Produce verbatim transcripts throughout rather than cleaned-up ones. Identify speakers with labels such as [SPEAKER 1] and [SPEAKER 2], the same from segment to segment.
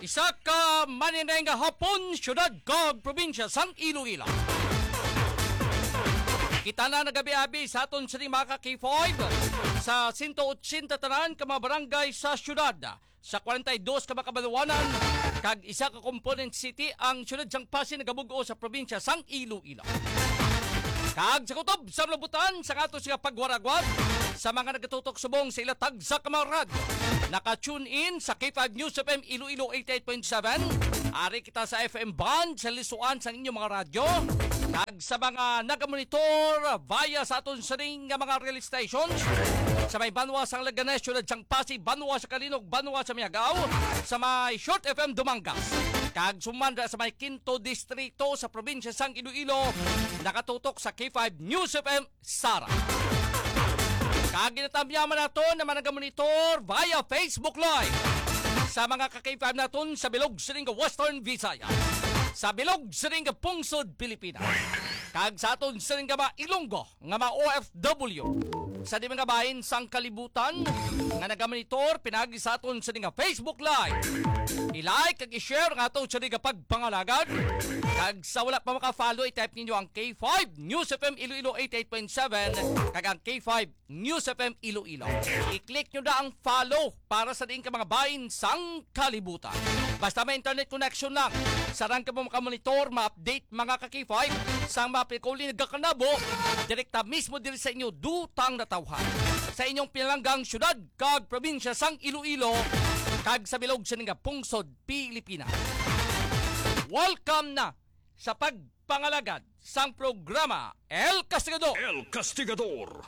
[SPEAKER 1] Isa ka maninay nga hapon, syudad kag probinsya sang Iloilo. Kita na nagabi-abi sa aton sa mga ka-K five sa one eighty tanan ka mga barangay sa syudad. Sa forty-two ka makabaluwanan, kag isa ka component city ang syudad sang Pasig nagabugo sa probinsya sang Iloilo. Kag sa kutob sa labutan sa ato siya pagwaragwag sa mga nagatutok subong sa ilatag sa kamarad. Naka-tune in sa K five News F M Iloilo eighty-eight point seven. Ari kita sa F M band sa lisuan sa inyong mga radyo. Kag sa mga nagamonitor via sa aton sa ring mga relay stations. Sa may Banwa sa Laganes, syudad sang Pasig, Banwa sa Kalinog, Banwa sa Miagao, sa may Short F M Dumangas. Kag sumanda sa may Quinto Distrito sa probinsya sang Iloilo, nakatutok sa K five News F M Sara. Kag ginatamyaman nato na managamonitor via Facebook Live sa mga ka-K five naton sa bilog sining Western Visayas, sa bilog sining Pungsod, Pilipinas. Kag sa aton sining mga Ilonggo nga mga O F W sa di mga bahin sang kalibutan nga nagamonitor pinagi sa aton sining Facebook Live. I-like kag i-share nga ato sining pagpangalagad. Kag sa wala pa maka-follow, i-type ninyo ang K five News F M Iloilo eighty-eight point seven kag ang K five News F M Iloilo. I-click nyo na ang follow para sa diing ka mga bahin sang kalibutan. Basta may internet connection lang, sarang ka mo makamonitor, ma-update mga ka-K five sang mga pikuli nagkakanabo, direkta mismo diri sa inyo dutang natawhan. Sa inyong pinalanggang syudad kag probinsya sang Iloilo kag sa bilog sa nga Pungsod, Pilipinas. Welcome na sa pagpangalagad sang programa El Castigador.
[SPEAKER 2] El Castigador.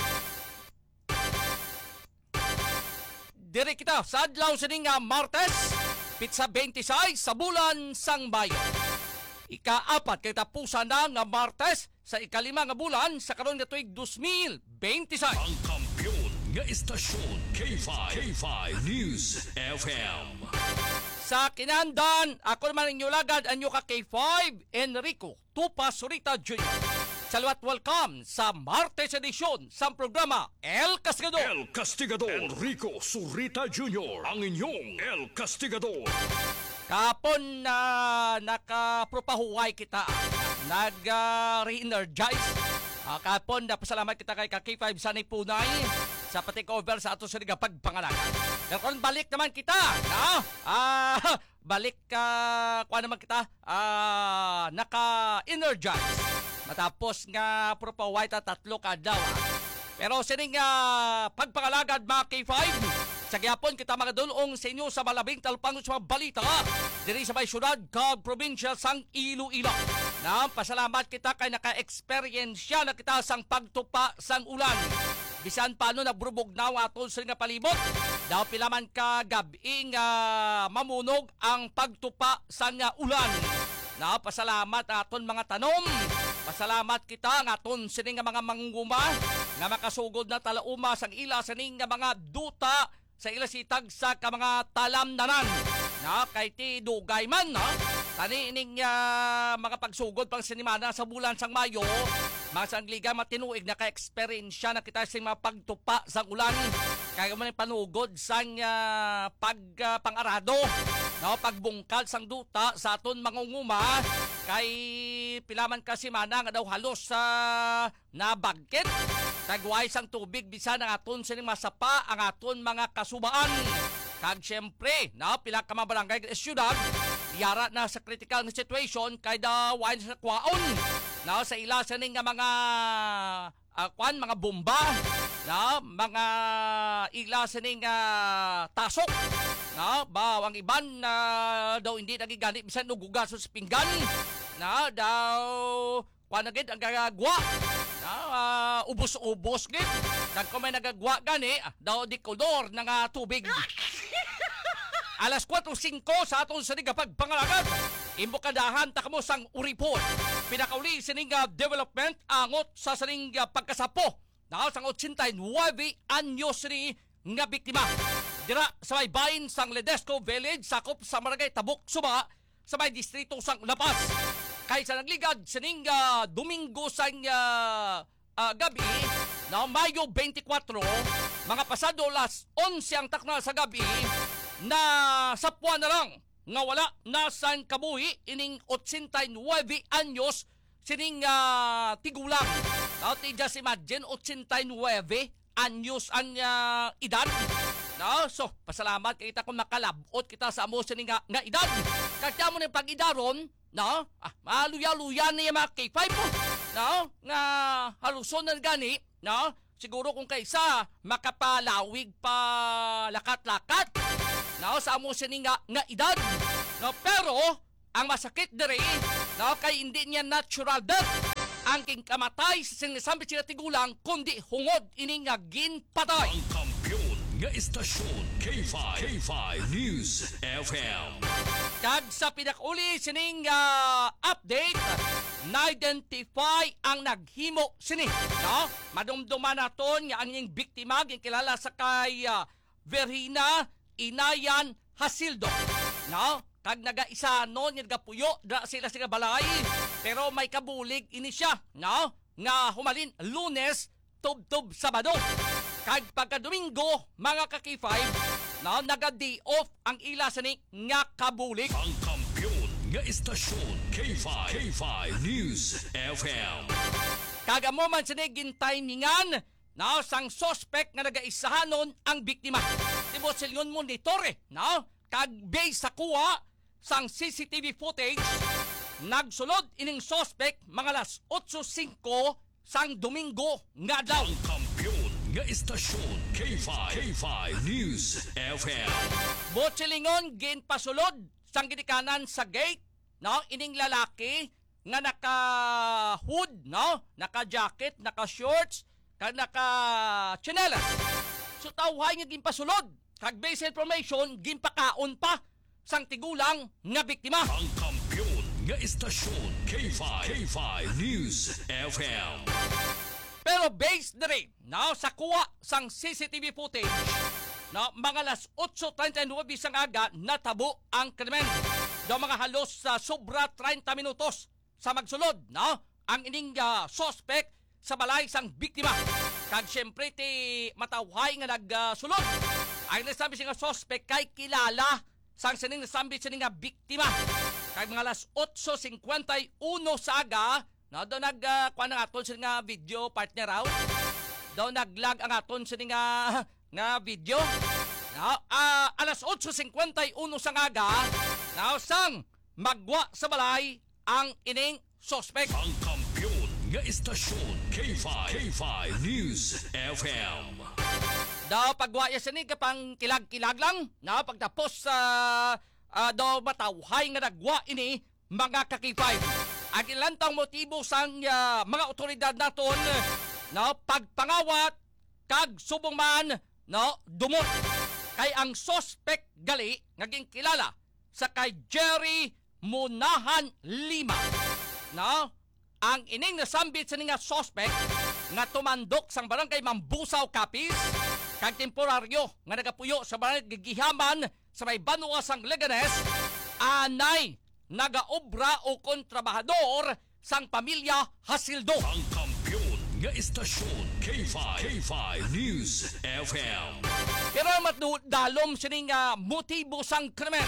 [SPEAKER 1] Diri kita sa adlaw sa nga Martes, pitsa twenty-six sa bulan sang Mayo. Ika-apat kay tapusan na nga Martes sa ikalima nga bulan sa karon nga tuig two thousand twenty-six.
[SPEAKER 2] Ang kampiyon nga istasyon K five. K five News F M.
[SPEAKER 1] Sa kinandan, ako naman inyong lagad anyo ka K five, Enrico Tupa Surita Junior Salwat welcome sa Martes edisyon sa programa El Castigador.
[SPEAKER 2] El Castigador. Enrico Surita Junior Ang inyong El Castigador.
[SPEAKER 1] Kapon na uh, nakapropahuway kita, nag-re-energize. Uh, kapon na pasalamat kita kay K five sa Nipunay sa pa-takeover sa ato sa liga pagpangalaga. Karon balik naman kita, no? Ah, uh, balik ka uh, kuha naman kita, uh, naka-energize. Matapos nga propahuway ta tatlo ka daw. Pero sining uh, pagpangalagad mga K five, sa gyapon kita makadulong sa inyo sa malabing talpang sa mga balita diri sa may syudad kag probinsya sang Iloilo. Na pasalamat kita kay naka-experience na kita sang pagtupa sang ulan. Bisan paano nabrubog na aton sa nga palibot, daw pilaman ka gabing uh, mamunog ang pagtupa sang uh, ulan. Na pasalamat aton mga tanom. Pasalamat kita nga aton sining nga mga mangunguma nga makasugod na talauma sang ila sining nga mga duta sa ila sitag sa ka mga talamnanan. Na kay ti dugay man, no? Tani ining uh, mga pagsugod pang sinimana sa bulan sang Mayo, mga sangliga matinuig na ka-experience na kita sa mga pagtupa sa ulan. Kaya man panugod sang uh, pagpangarado, uh, no? Pagbungkal sang duta sa aton mangunguma, kay pilaman kasi mana nga daw halos sa uh, nabagkit. Tagway sang tubig bisan ang aton sining masapa ang aton mga kasubaan. Kag syempre, na pila ka mga barangay sa syudad, yara na sa critical na situation kay daw wine sa kwaon. Na sa ila sining nga mga uh, kwan, mga bomba, na mga ila sining uh, tasok. Na ba ang iban na uh, daw hindi nagigani bisan ugugaso sa pinggan. Na daw kwan agad ang gagagwa. Na uh, ubos-ubos gid. Kag kung may nagagwa gani, daw di kolor ng uh, tubig. Alas four five sa aton sa nigapag pangalagad. Imbokadahan takmo sang uripon. Pinakauli sining uh, development angot sa sining uh, pagkasapo. Na sang eighty-nine anniversary nga biktima. Dira sa may bahin sang Ledesco Village sakop sa Barangay Tabuk Suba sa may distrito sang Lapas. Kaysa nagligad sining uh, Domingo sang uh, uh, gabi na Mayo twenty-four, mga pasado las eleven ang takna sa gabi na sapwa na lang nga wala nasan kabuhi ining eighty-nine anyos sining uh, tigulang. No, ti just imagine eighty-nine anyos ang uh, edad. No, so pasalamat kay kita kung makalabot kita sa amo sining nga, nga edad. Kaya mo ni pag-idaron, no? Ah, maluya-luya niya mga K five mo. No? Nga haluson na gani, no? Siguro kung kaysa makapalawig pa lakat-lakat. No, sa amo sining nga, nga edad. No, pero ang masakit diri, no, kay hindi niya natural death. Ang king kamatay sa sinasambi sila tigulang kundi hungod ini nga ginpatay.
[SPEAKER 2] Ang kampiyon nga istasyon K five K five News F M.
[SPEAKER 1] Kag sa pinakuli sining uh, update, na-identify ang naghimo sini. No? Madumduman naton nga ang inyong biktima ging kilala sa kay uh, Verhina Inayan Hasildo. No? Kag naga-isa nun, yung nagapuyo, da sila sila balay. Pero may kabulig ini siya, no? Nga humalin Lunes, tub-tub Sabado. Kag pagka-Domingo, mga ka-K five, no? Naga-day off ang ila sini nga kabulig.
[SPEAKER 2] Ang kampiyon nga istasyon K five K five News F M.
[SPEAKER 1] Kag mo man sini gintaymingan, no? Sang suspect nga naga-isahanon ang biktima. Tibo silyon monitore, no? Kag base sa kuha sang C C T V footage, nagsulod ining suspect mga alas eight oh five sang Domingo nga daw.
[SPEAKER 2] Ang kampiyon nga istasyon K five K five News F M.
[SPEAKER 1] Botsilingon ginpasulod sang gidikanan sa gate, no? Ining lalaki nga naka-hood, no? Naka-jacket, naka-shorts, kag naka-tsinelas. So tawhay nga ginpasulod. Kag base information, ginpakaon pa sang tigulang nga biktima.
[SPEAKER 2] Ang kampiyon nga istasyon K five K five News F M.
[SPEAKER 1] Pero based diri, no, sa kuha sang C C T V footage, no, mga alas eight thirty-nine sang aga natabo ang krimen. Do mga halos sa uh, sobra thirty minutos sa magsulod, no, ang ining uh, suspect sa balay sang biktima. Kag syempre ti matawhay nga nagsulod. Uh, ang nasabi siya nga suspect kay kilala sang sining nasambi sining nga biktima. Kay mga alas eight fifty-one sa aga, no, daw nag uh, kuha nga aton sining nga video partner raw. Daw naglag ang aton sining nga nga video. No, uh, alas eight fifty-one sa aga, no, sang magwa sa balay ang ining suspect.
[SPEAKER 2] Ang kampiyon nga istasyon K five K five News F M.
[SPEAKER 1] Daw pagwaya sining kapang kilag-kilag lang, no, pagtapos sa uh, uh, daw matawhay nga nagwa ini mga ka-K five. Ang ilantang motibo sang uh, mga otoridad naton, no, pagpangawat kag subong man, no, dumot. Kay ang suspect gali naging kilala sa kay Jerry Munahan Lima. No, ang ining nasambit sa nga suspect nga tumandok sang barangay Mambusaw, Capiz, kag temporaryo nga nagapuyo sa barangay Gigihaman sa may Banua sang Leganes, anay nagaobra o kontrabahador sang pamilya Hasildo.
[SPEAKER 2] Ang kampiyon nga istasyon K five K five News F M.
[SPEAKER 1] Pero matdalom sining uh, motibo sang krimen.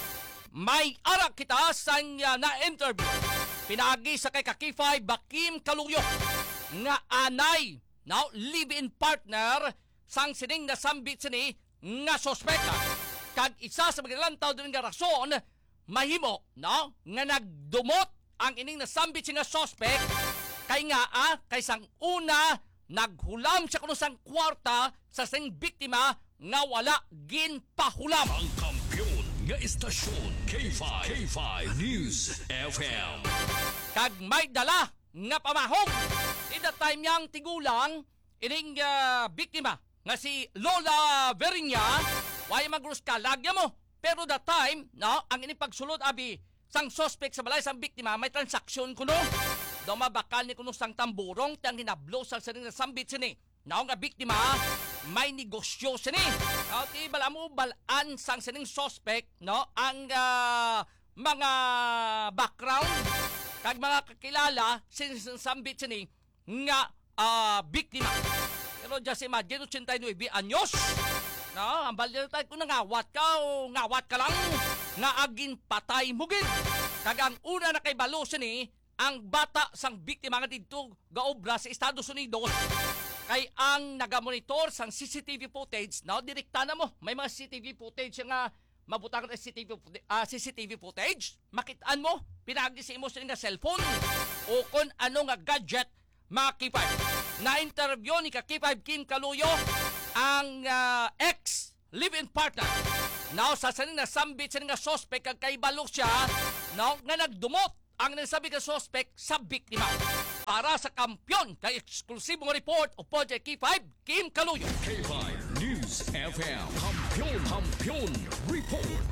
[SPEAKER 1] May arak kita sang uh, na-interview. Pinagi sa kay ka-K five Bakim Kaluyo nga anay, now live-in partner sang sining nasambit sini nga sospekta. Kag isa sa maglantaw din nga rason mahimo, no, nga nagdumot ang ining nasambit nga sospek kay nga ah, kay sang una naghulam siya kuno sang kwarta sa sing biktima nga wala ginpahulam.
[SPEAKER 2] Ang kampiyon nga istasyon K five K five News F M.
[SPEAKER 1] Kag may dala nga pamahog. In the time yang tigulang ining uh, biktima nga si Lola Verinya, why magrus ka lagya mo. Pero that time, no, ang ining pagsulod abi sang suspect sa balay sang biktima may transaksyon kuno. Daw mabakal ni kuno sang tamburong tang hinablo sa sining nasambit sini. Now nga biktima may negosyo sini. No, ti bala mo balaan sang sining suspect, no, ang uh, mga background kag mga kakilala sinasambit sini nga uh, biktima. Pero just imagine eighty-nine anyos. No, ang balyo tayo kung ngawat ka o ngawat ka lang, nga agin patay mo gid. Kag ang una na kay balo ni ang bata sang biktima nga didto gaobra sa Estados Unidos kay ang nagamonitor sang C C T V footage. No, direkta na mo. May mga C C T V footage nga mabutang na C C T V uh, C C T V footage. Makitaan mo pinagi sa imo sa nga cellphone o kung ano nga gadget mga K five. Na-interview ni ka K five Kim Kaluyo ang uh, ex-live-in partner. Now, sa sanin na sambit sa nga suspect kag kay balok siya, no, nga nagdumot ang nasabi ka suspect sa biktima. Para sa kampyon kay eksklusibong report o Project K five, Kim Kaluyo.
[SPEAKER 2] K five News F M. Kampiyon, kampiyon, report.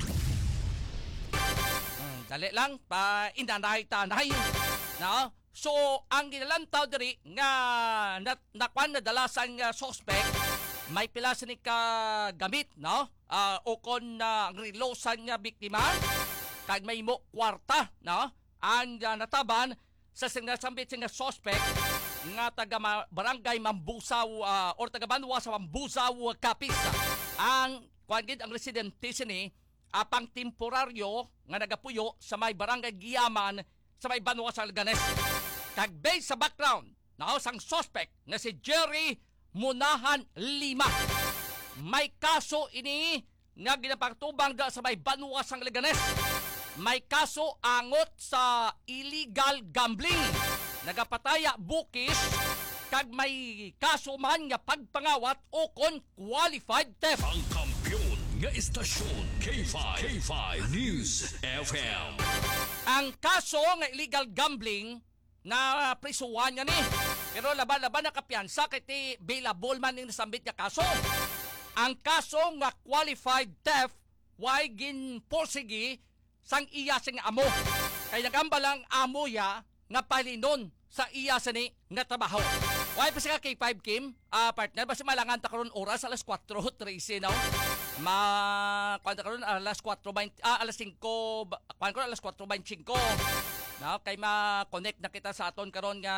[SPEAKER 1] Hmm, dali lang, pa inanay-tanay. No? So, ang ginalantaw diri nga na, nakwan na dalasan nga suspect, may pila sa ni ka gamit, no? Uh, o kon na uh, relosan nga biktima, kag may mo kwarta, no? Ang uh, nataban sa sinasambit nga suspect nga taga ma- barangay Mambusaw uh, or taga Banwa sa Mambusaw Kapis. Ang kwan gid ang residente sini uh, pang temporaryo nga nagapuyo sa may barangay Giyaman sa may Banwa sa Alganes. Kag based sa background, no, sang suspect nga si Jerry Munahan Lima. May kaso ini nga ginapagtubang da sa may Banwa sang Leganes. May kaso angot sa illegal gambling. Nagapataya bukis kag may kaso man nga pagpangawat o kon qualified theft.
[SPEAKER 2] Ang kampiyon nga istasyon K five. K five News F M.
[SPEAKER 1] Ang kaso nga illegal gambling na prisuhan niya ni. Pero laban-laban na kapiyansa kay ti bailable man ning nasambit nga kaso. Ang kaso nga qualified theft why gin porsigi sang iya sing amo. Kay nagamba lang amo ya nga palinon sa iya sini nga trabaho. Why pa siya K five Kim? Uh, partner, basta malangan ta karon oras alas four thirty no? Ma kwanta karon alas four twenty ah, alas five kwan ko alas four twenty-five. No, kay ma-connect na kita sa aton karon nga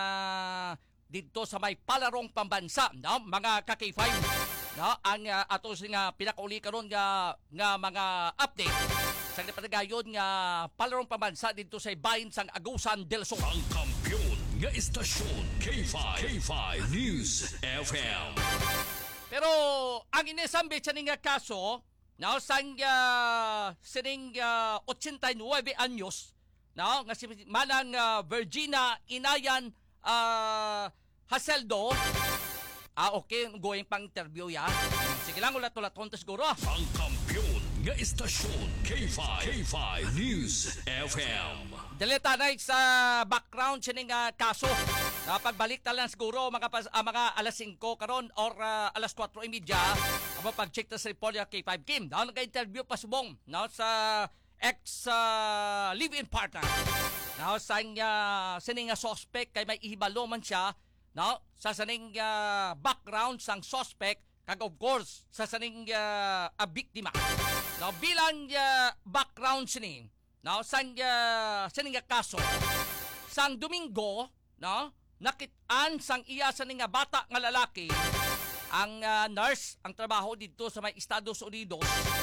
[SPEAKER 1] dito sa may palarong pambansa, no, mga ka K five. No, ang uh, ato nga pinakauli karon nga nga mga update sa napatagayon nga palarong pambansa dito sa bahin sang Agusan del Sur.
[SPEAKER 2] Ang kampiyon nga istasyon K five. K five News F M.
[SPEAKER 1] Pero ang inisambit sa nga kaso, no, sang uh, sining uh, eighty-nine anyos, no, nga si manang uh, Virginia Inayan uh, Haseldo. Ah, okay, going pang interview ya. Sige lang, ulat-ulaton to siguro.
[SPEAKER 2] Ang kampiyon nga istasyon K five. K five News F M.
[SPEAKER 1] Dalita na sa background siya nga kaso. Uh, pagbalik talang siguro mga, pas, uh, mga alas five karon or uh, alas four thirty. Aba pag-check ta sa report ya K five Kim. Daw nag-interview pa subong, no, sa ex uh, live-in partner. No, sa uh, sining nga suspect kay may ihibalo man siya, no, sa saning uh, background sang suspect kag of course sa saning uh, a biktima. No, bilang uh, background sining, no, sang uh, saning nga kaso sang Domingo, no, nakitaan sang iya saning nga bata nga lalaki ang uh, nurse ang trabaho dito sa may Estados Unidos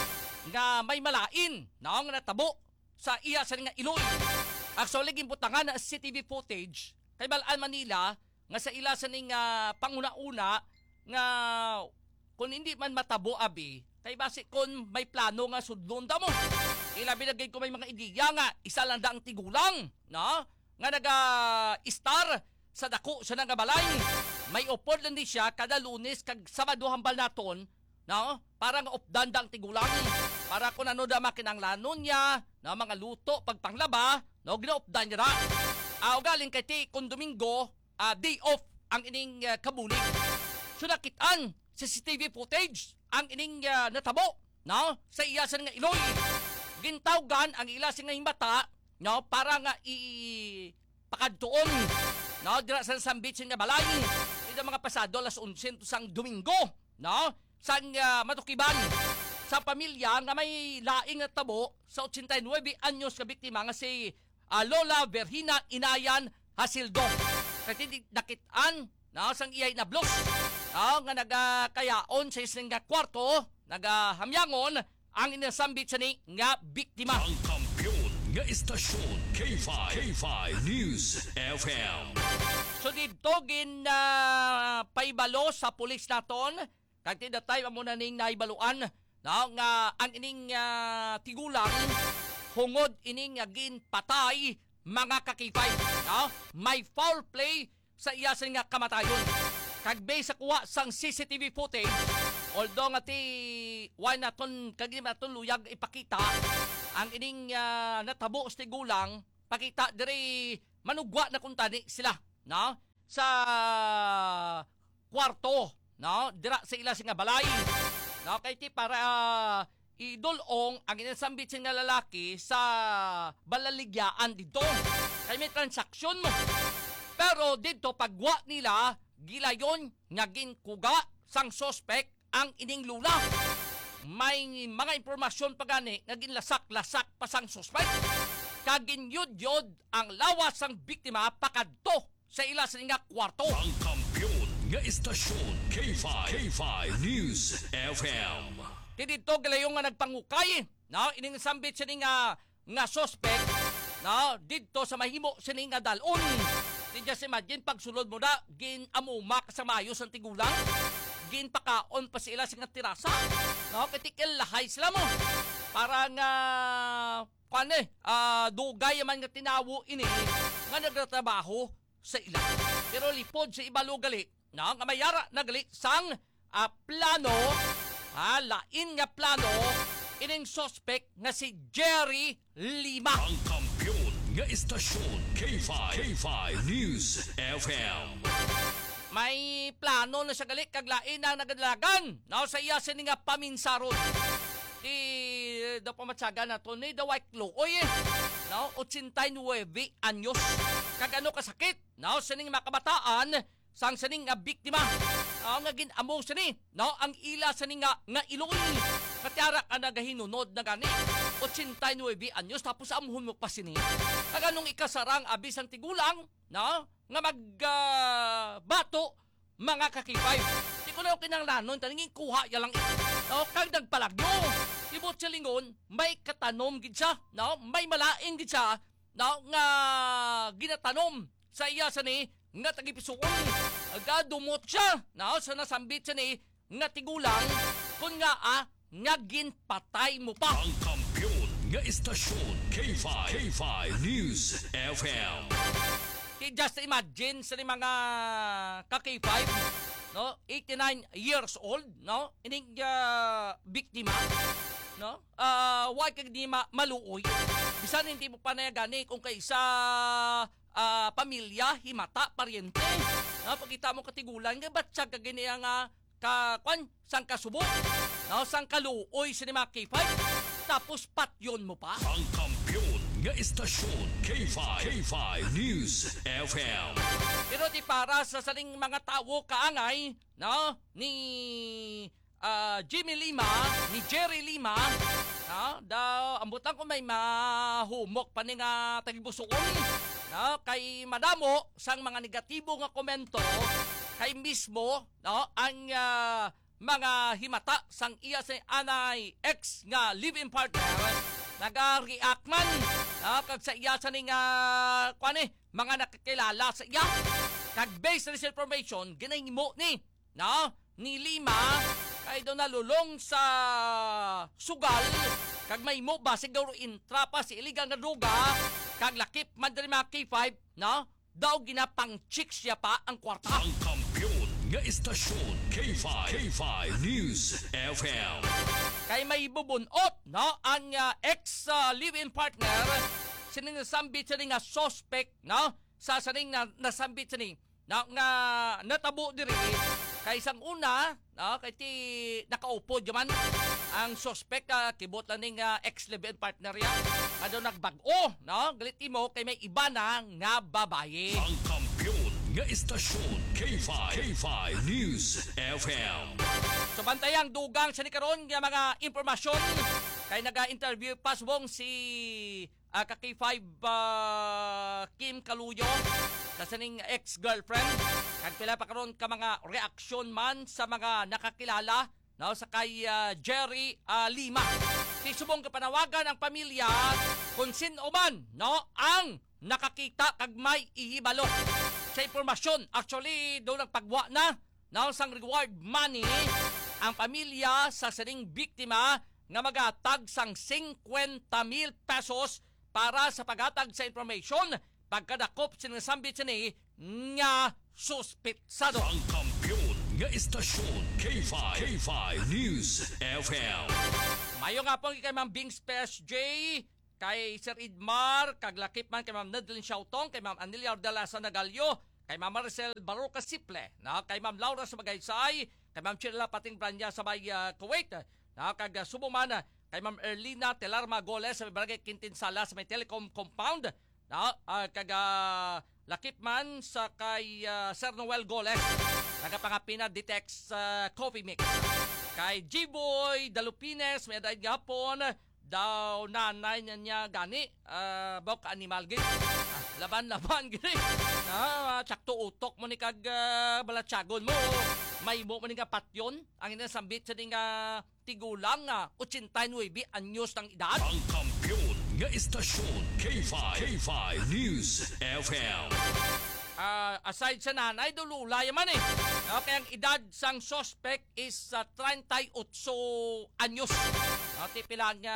[SPEAKER 1] nga may malain, no, nga natabo sa iya saning nga iloy. Actually gimbutangan na C C T V footage kay Balaan Manila nga sa ila sa ning uh, panguna-una nga kung hindi man matabo abi kay basi kung may plano nga sudlon da mo. Ila binagay ko may mga ideya nga isa lang da ang tigulang, no, nga naga star sa dako sa nga balay. May upod lang di siya kada Lunes kag Sabado hambal naton, no, para nga updan da ang tigulang para kung ano da makinanglanon niya, no, mga luto pagpanglaba, no, ginaupdan niya ra. Ah, galing kay ti kung Domingo Uh, day off ang ining uh, kabulig. So nakitaan sa C C T V footage ang ining uh, natabo, no, sa iya sa nga iloy. Gintawgan ang ila sa nga himata, no, para nga i pakadtuon, no, dira sa sambit nga balay. Ito mga pasado alas eleven sang Domingo, no, sang uh, matukiban sa pamilya nga may laing natabo sa eighty-nine anyos ka biktima nga si uh, Lola Virginia Inayan Hasildo. Kasi nakitaan, no, sang iyay na blok, no, nga nagakayaon sa isang nga kwarto, nagahamyangon ang inasambit sa ni nga biktima.
[SPEAKER 2] Ang kampiyon nga istasyon K five K five News F M.
[SPEAKER 1] So dito gin uh, paibalo sa pulis naton kag tidatay amo na ning naibaluan no nga ang ining uh, tigulang hungod ining uh, gin patay mga kakipay no may foul play sa iya sa nga kamatayon kag base sa kuha sang C C T V footage although nga ti why naton kag naton luyag ipakita ang ining uh, natabo sa tigulang pakita diri manugwa na kung tani sila no sa kwarto no dira sa ila nga balay no kay ti para uh, idulong ang inasambit sing nga lalaki sa balaligyaan dito kay may transaksyon mo pero dito pagwa nila gilayon nga ginkuga sang suspect ang ining lula may mga impormasyon pa gani nga ginlasak-lasak pa sang suspect kaginyod-yod ang lawas sang biktima pakadto sa ila sa nga kwarto.
[SPEAKER 2] Ang kampiyon nga istasyon K five K five News F M.
[SPEAKER 1] Di dito galayong nga nagpangukay no ining sambit sa nga nga suspect no dito sa mahimo sa nga dalon. Di just imagine pagsulod mo na gin amumak sa mayos ang tigulang gin pakaon pa sila sa nga tirasa no katikil lahay sila mo para nga paano eh, uh, dugay man nga tinawo ini nga nagtatrabaho sa ila. Pero lipod sa ibalo gali, no? Nga mayara na gali sang uh, plano, ha, lain nga plano, ining suspect nga si Jerry Lima.
[SPEAKER 2] Ang kampiyon nga istasyon K five K five News F M.
[SPEAKER 1] May plano na sa gali kag lain na nagadalagan, no? Sa iya sa nga paminsaron. Di daw pamatsaga na to ni the white oy eh. No, eighty-nine anyos. Kag ano kasakit, no, sining makabataan sang sining nga biktima. Ang nga ginamo sini, no, ang ila sining nga nga iloy. Katara ka nagahinunod na gani. eighty-nine anyos tapos amuhon mo pa sini. Kag anong ikasarang abis ang tigulang, no, nga mag uh, bato mga kakipay. Di ko na yung kinanglanon, taningin kuha ya lang ito. No, kag nagpalagyo. Ibot sa lingon, may katanom gid siya, no? May malaing gid siya, no? Nga ginatanom sa iya sa ni nga tagipisuon. Aga dumot siya, no? Sa nasambit sa ni nga tigulang kun nga ah, nga ginpatay mo pa.
[SPEAKER 2] Ang kampiyon nga istasyon K five K five News F M.
[SPEAKER 1] Just imagine sa ni mga ka-K five, no? eighty-nine years old, no? Ining uh, biktima, no? Uh, why kag di ma maluoy? Bisan hindi mo panayagani kung kay sa uh, pamilya, himata, paryente. No? Pagkita mo katigulan, nga ba't siya kagini ang uh, ka, kwan, sang kasubok? No? Sang kaluoy sa ni mga K five? Tapos patyon mo pa?
[SPEAKER 2] Ang kampiyon nga istasyon K five K five News F M.
[SPEAKER 1] Pero di para sa saling mga tao kaangay, no? Ni uh, Jimmy Lima, ni Jerry Lima, no? Daw, ambutan ko may mahumok pa ni nga tagibusuon, no? Kay madamo sang mga negatibo nga komento, kay mismo, no? Ang uh, mga himata sang iya sa anay ex nga live-in partner naga-react man no? Kag sa iya sa ning uh, kuan eh, mga nakakilala sa iya kag based on this information ginahimo ni no ni Lima kay do nalulong sa sugal kag may mo ba siguro intrapa si iligang nga droga kag lakip man diri mga K five no daw ginapang chicks siya pa ang kwarta.
[SPEAKER 2] Ang kampiyon nga istasyon K five K five News F M.
[SPEAKER 1] Kay may bubunot no ang uh, ex uh, live-in partner sining nasambit sa nga suspect no sa saning na, nasambit sa ni no, nga natabo diri kay isang una no kay ti nakaupo jaman ang suspect uh, kibot lang ning uh, ex live-in partner ya ado nagbag-o no galit imo kay may iba na nga babaye.
[SPEAKER 2] Ang kampiyon nga istasyon K five K five News F M.
[SPEAKER 1] So bantayang dugang sa ni karon nga mga impormasyon kay naga-interview pa subong si uh, ka K five uh, Kim Kaluyo sa saning ex-girlfriend kag pila pa karon ka mga reaksyon man sa mga nakakilala no, sa kay ah, Jerry ah, Lima. Ti subong kapanawagan ang pamilya kung sino man, no, ang nakakita kag may ihibalo sa impormasyon. Actually, doon nagpagwa na no, sang reward money ang pamilya sa sining biktima nga magatag sang fifty mil pesos para sa paghatag sa information pagkadakop sinasambit sini nga suspitsado.
[SPEAKER 2] Ang kampiyon nga istasyon K five K five News F M.
[SPEAKER 1] Mayo nga po kay Ma'am Bings P S J, kay Sir Idmar, kag lakip man kay Ma'am Nadlin Shautong, kay Ma'am Anilia Ordalaza Nagalyo, kay Ma'am Maricel Baroca Siple, na kay Ma'am Laura sa Magaysay, kay Ma'am Chila Pating Branya sa may uh, Kuwait, na kag uh, Subuman, kay Ma'am Erlina Telarma Goles sa Barangay Quintinsala sa may Telecom Compound, na uh, kag uh, lakip man sa kay uh, Sir Noel Goles, nagapangapina Ditex uh, Coffee Mix. Kay G-Boy Dalupines, may daig gapon, daw nanay niya niya gani, uh, bawk animal gini. Ah, laban-laban gini. Ah, tsakto utok mo ni kag uh, balatsagon mo. May mo mo ni nga patyon. Ang inasambit sa nga tigulang nga uh, eighty-nine anyos ng edad.
[SPEAKER 2] Ang kampiyon nga istasyon K five K five News F M.
[SPEAKER 1] Uh, aside sa nanay, dulula yaman eh. Okay, ang edad sang suspect is uh, thirty-eight anyos. Okay, pila nga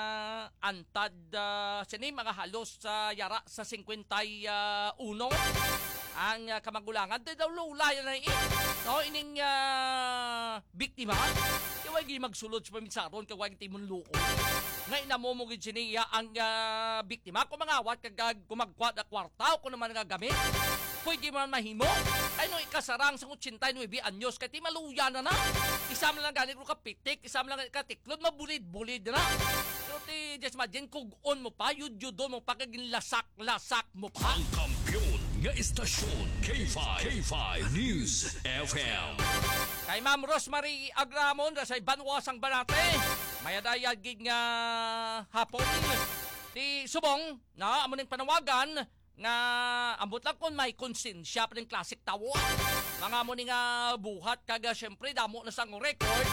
[SPEAKER 1] antad uh, sini mga halos sa uh, yara sa fifty-one. Ang uh, kamagulangan, di daw lula yan na eh. No, ining uh, biktima, iwag yung magsulod sa paminsaron, kawag timon luko. Ngayon na mo mong siniya ang uh, biktima, kung mangawat kagag kumagkwad na kwarta o kung naman nga gamit. Pwede mo man mahimo. Ay no, ikasarang sa eighty-nine anyos, kaya ti maluya na na. Isama lang ganit mo kapitik, isama lang katiklod, mabulid-bulid na. Pero ti, just imagine, kugon mo pa, yud-yudon mo pa, kaging lasak-lasak mo pa.
[SPEAKER 2] Ang kampiyon nga istasyon K five K five News F M.
[SPEAKER 1] Kay Ma'am Rosemary Agramon, rasay Banwasang Banate, mayadayag gig nga hapon. Ti subong, na amuning panawagan, nga ambot lang kung may konsensya pa ng klasik tawo. Mga mo ni nga buhat kaga syempre damo na sang record.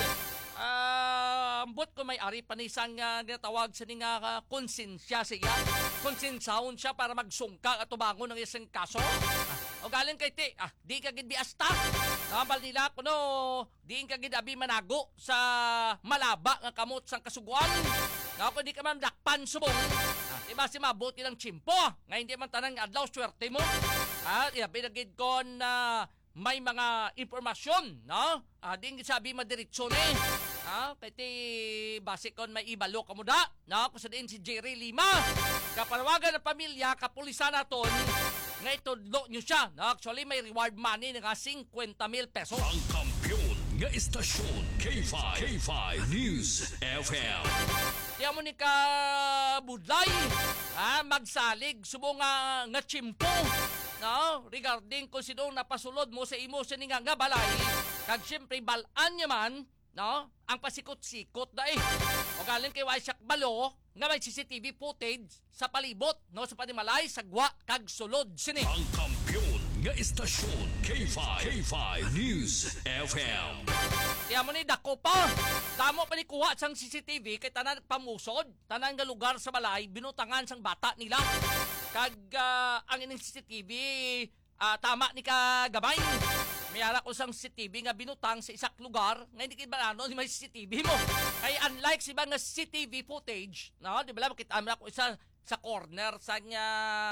[SPEAKER 1] Uh, ambot kung may ari pa ni sang uh, ginatawag sa ni nga uh, konsensya siya. Konsensahon siya para magsungka at tubangon ng isang kaso. Ah, o galing kay ti, ah, di ka gid biasta. Nabal nila kuno, di ka gid abi manago sa malaba nga kamot sang kasuguan. Ako di ka man dakpan subong. Ah, diba si mabuti ng chimpo? Nga hindi man tanang adlaw swerte mo. At ah, pinagid ko na may mga impormasyon, no? Ah, di nga sabi madiretso ni. Ah, pati base kon may ibalo ka mo da, no? Kung sa din si Jerry Lima. Kapanawagan ng pamilya, kapulisan naton, nga itudlo nyo siya. No? Actually, may reward money nga fifty mil pesos.
[SPEAKER 2] Ang kampiyon nga istasyon K five K five News F M.
[SPEAKER 1] Tiya mo ni ka budlay, ha, magsalig, subo nga, nga chimpo, no? Regarding kung sino napasulod mo sa imo sa nga nga balay, kag siyempre balaan niya man, no? Ang pasikot-sikot da eh. O galing kay Waisak Balo, nga may C C T V footage sa palibot, no? Sa panimalay, sagwa, kag sulod sini.
[SPEAKER 2] Ang kampiyon nga istasyon K five K five News F M.
[SPEAKER 1] Kaya mo ni dako pa. Damo pa ni kuha sang C C T V kay tanan pamusod, tanan nga lugar sa balay binutangan sang bata nila. Kag uh, ang ining C C T V uh, tama ni ka gamay. May ara ko sang C C T V nga binutang sa isak lugar, nga hindi kay ano ni may C C T V mo. Kay unlike si ibang nga C C T V footage, no, di ba makita mo ko isa sa corner sa nga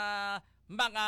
[SPEAKER 1] mga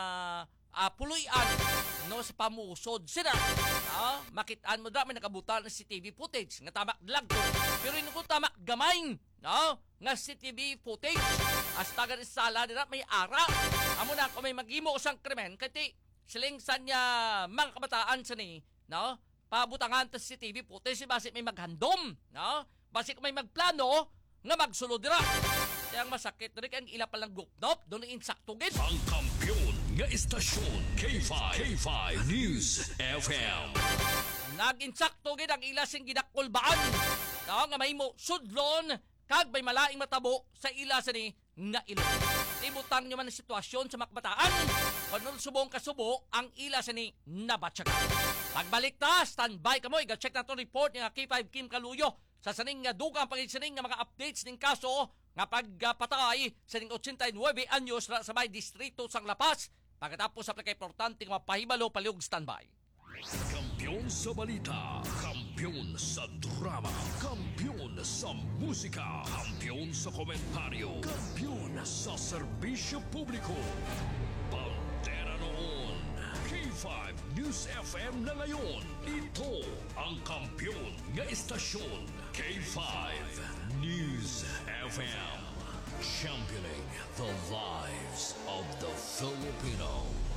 [SPEAKER 1] uh, puluyan, no, sa pamusod sila. No? Makitaan mo da may nakabutan ng C C T V footage nga tamak lag ko. Pero ino ko tamak gamay, no, nga C C T V footage. Hasta ga sala nila may ara. Amo na kung may magimo sang krimen kati siling sa niya mga kabataan sa ni, no, pabutangan ta C C T V footage si basi may maghandom, no, basi kung may magplano nga magsulod dira. Kaya ang masakit rin kaya ang ila palang gupnop doon ang insaktugin.
[SPEAKER 2] Ang kampiyon nga istasyon K five K five News F M.
[SPEAKER 1] Nag-insaktugin ang ila sing ginakulbaan, no, nga may mo sudlon kag may malaing matabo sa ila sa ni nga ilo. Ibutang nyo man ang sitwasyon sa makbataan. Kung subong kasubo ang ila sa ni nabatsagan. Pagbalik ta, standby ka mo. Iga-check na to report ni K five Kim Kaluyo sa saning nga dugang pangisining nga mga updates ning kaso nga pagpatay sa ning eighty-nine anyos ra sa may distrito sang Lapas. Pagkatapos sa pagka-importante nga mapahibalo palihog standby.
[SPEAKER 2] Kampiyon sa balita, kampiyon sa drama, kampiyon sa musika, kampiyon sa komentaryo, kampiyon sa serbisyo publiko. Pantera noon, K five News F M na ngayon. Ito ang kampiyon nga istasyon, K five News F M. Championing the lives of the Filipino.